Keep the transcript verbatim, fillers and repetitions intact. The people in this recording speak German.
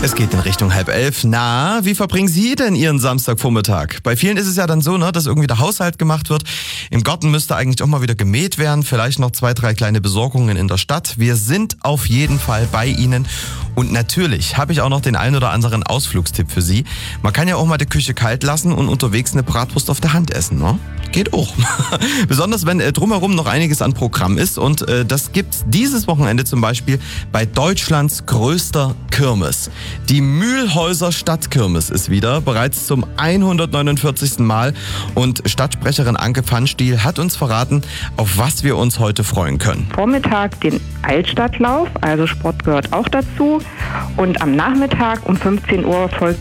Es geht in Richtung halb elf. Na, wie verbringen Sie denn Ihren Samstagvormittag? Bei vielen ist es ja dann so, ne, dass irgendwie der Haushalt gemacht wird. Im Garten müsste eigentlich auch mal wieder gemäht werden. Vielleicht noch zwei, drei kleine Besorgungen in der Stadt. Wir sind auf jeden Fall bei Ihnen. Und natürlich habe ich auch noch den einen oder anderen Ausflugstipp für Sie. Man kann ja auch mal die Küche kalt lassen und unterwegs eine Bratwurst auf der Hand essen, ne? Geht auch. Besonders wenn äh, drumherum noch einiges an Programm ist. Und äh, das gibt's dieses Wochenende zum Beispiel bei Deutschlands größter Kirmes. Die Mühlhäuser Stadtkirmes ist wieder, bereits zum hundertneunundvierzigsten Mal. Und Stadtsprecherin Anke Pfannstiel hat uns verraten, auf was wir uns heute freuen können. Vormittag den Altstadtlauf, also Sport gehört auch dazu. Und am Nachmittag um fünfzehn Uhr folgt